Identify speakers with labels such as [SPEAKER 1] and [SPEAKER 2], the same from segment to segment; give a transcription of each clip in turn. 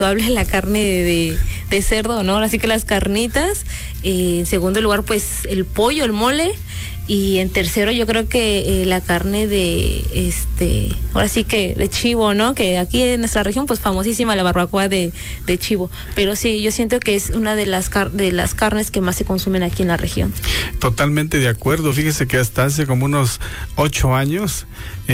[SPEAKER 1] la carne de cerdo, ¿no? Así que las carnitas. En segundo lugar, pues el pollo, el mole. Y en tercero, yo creo que la carne ahora sí que de chivo, ¿no? Que aquí en nuestra región, pues famosísima la barbacoa de chivo. Pero sí, yo siento que es una de las carnes que más se consumen aquí en la región.
[SPEAKER 2] Totalmente de acuerdo. Fíjese que hasta hace como unos 8 años,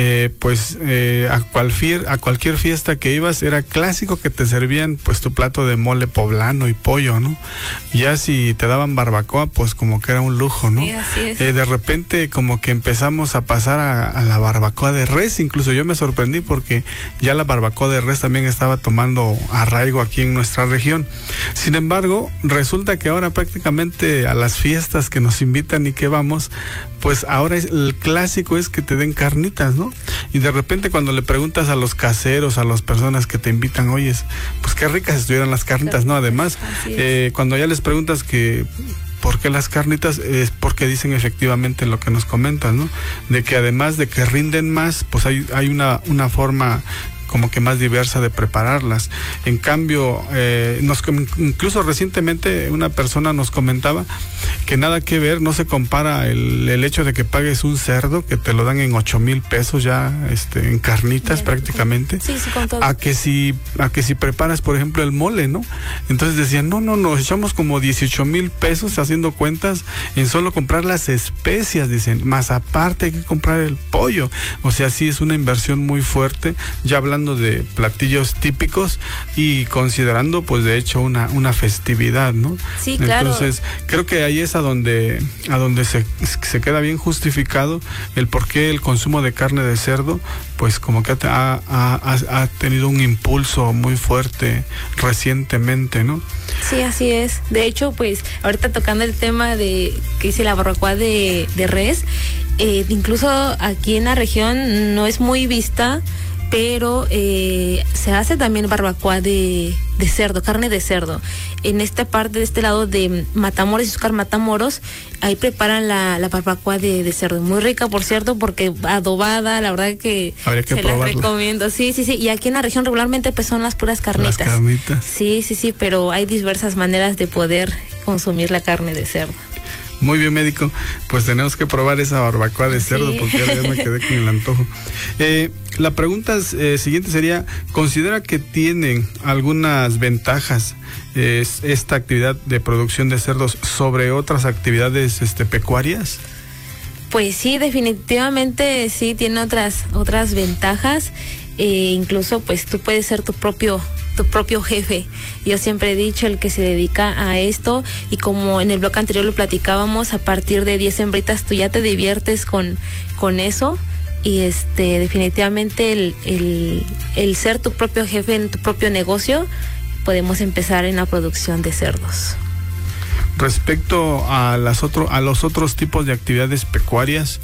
[SPEAKER 2] a cualquier fiesta que ibas, era clásico que te servían pues tu plato de mole poblano y pollo, ¿no? Ya si te daban barbacoa, pues como que era un lujo, ¿no?
[SPEAKER 1] Sí, así es.
[SPEAKER 2] De repente como que empezamos a pasar a la barbacoa de res. Incluso yo me sorprendí porque ya la barbacoa de res también estaba tomando arraigo aquí en nuestra región. Sin embargo, resulta que ahora prácticamente a las fiestas que nos invitan y que vamos, pues ahora el clásico es que te den carnitas, ¿no? Y de repente cuando le preguntas a los caseros, a las personas que te invitan, oye, pues qué ricas estuvieran las carnitas, ¿no? Además, cuando ya les preguntas que ¿por qué las carnitas? Es porque dicen efectivamente lo que nos comentas, ¿no? De que además de que rinden más, pues hay una forma como que más diversa de prepararlas. En cambio, incluso recientemente una persona nos comentaba que nada que ver, no se compara el hecho de que pagues un cerdo, que te lo dan en 8,000 pesos ya, en carnitas prácticamente,
[SPEAKER 1] sí, con todo.
[SPEAKER 2] a que si preparas, por ejemplo, el mole, ¿no? Entonces decían, no, nos echamos como 18,000 pesos haciendo cuentas en solo comprar las especias, dicen, más aparte hay que comprar el pollo. O sea, sí es una inversión muy fuerte, ya hablando de platillos típicos y considerando pues de hecho una festividad, ¿no?
[SPEAKER 1] Sí, claro.
[SPEAKER 2] Entonces creo que ahí es a donde se queda bien justificado el por qué el consumo de carne de cerdo pues como que ha tenido un impulso muy fuerte recientemente, ¿no?
[SPEAKER 1] Sí, así es. De hecho, pues ahorita tocando el tema de que hice la barbacoa de res, incluso aquí en la región no es muy vista, pero se hace también barbacoa de cerdo, carne de cerdo. En esta parte, de este lado de Matamoros y Izúcar Matamoros, ahí preparan la barbacoa de cerdo. Muy rica, por cierto, porque adobada, la verdad que se la recomiendo. Sí. Y aquí en la región regularmente pues son las puras carnitas.
[SPEAKER 2] Las carnitas.
[SPEAKER 1] Sí, pero hay diversas maneras de poder consumir la carne de cerdo.
[SPEAKER 2] Muy bien, médico, pues tenemos que probar esa barbacoa de cerdo, porque ya me quedé con el antojo. La pregunta siguiente sería, ¿considera que tienen algunas ventajas esta actividad de producción de cerdos sobre otras actividades pecuarias?
[SPEAKER 1] Pues sí, definitivamente sí, tiene otras ventajas. Incluso pues tú puedes ser tu propio jefe. Yo siempre he dicho, el que se dedica a esto, y como en el bloque anterior lo platicábamos, a partir de 10 hembritas tú ya te diviertes con eso, y definitivamente el ser tu propio jefe en tu propio negocio, podemos empezar en la producción de cerdos.
[SPEAKER 2] Respecto a los otros tipos de actividades pecuarias,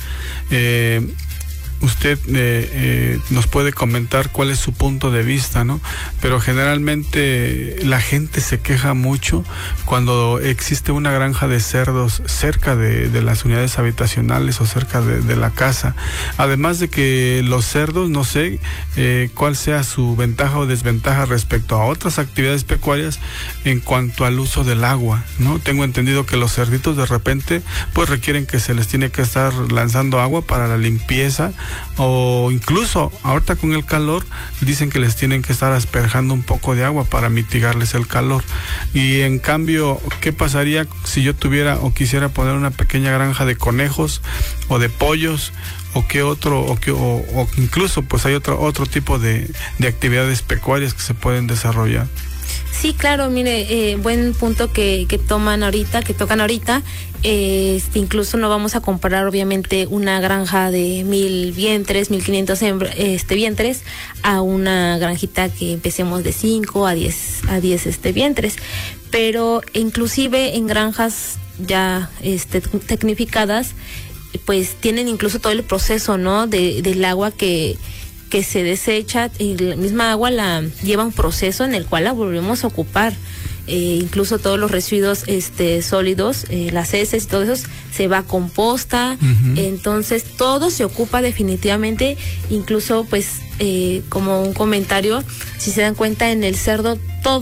[SPEAKER 2] usted nos puede comentar cuál es su punto de vista, ¿no? Pero generalmente la gente se queja mucho cuando existe una granja de cerdos cerca de las unidades habitacionales o cerca de la casa. Además de que los cerdos, no sé cuál sea su ventaja o desventaja respecto a otras actividades pecuarias en cuanto al uso del agua, ¿no? Tengo entendido que los cerditos de repente pues requieren que se les tiene que estar lanzando agua para la limpieza, o incluso ahorita con el calor dicen que les tienen que estar asperjando un poco de agua para mitigarles el calor. Y en cambio, ¿qué pasaría si yo tuviera o quisiera poner una pequeña granja de conejos o de pollos? ¿O qué otro, o incluso pues hay otro tipo de actividades pecuarias que se pueden desarrollar?
[SPEAKER 1] Sí, claro, mire, buen punto que tocan ahorita. Incluso no vamos a comparar obviamente una granja de 1,000 vientres, 1,500 vientres, a una granjita que empecemos de 5 a 10 vientres. Pero inclusive en granjas ya tecnificadas, pues tienen incluso todo el proceso, ¿no? Del agua que se desecha, y la misma agua la lleva un proceso en el cual la volvemos a ocupar. incluso todos los residuos sólidos, las heces y todo eso se va a composta. Entonces todo se ocupa definitivamente, incluso pues como un comentario, si se dan cuenta, en el cerdo todo